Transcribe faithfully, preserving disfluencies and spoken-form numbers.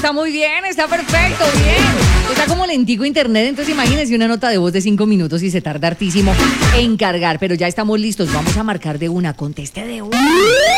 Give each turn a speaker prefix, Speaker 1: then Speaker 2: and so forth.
Speaker 1: está muy bien, está perfecto, bien. Está como lentico internet, entonces imagínense una nota de voz de cinco minutos y se tarda hartísimo en cargar, pero ya estamos listos. Vamos a marcar de una, conteste de una.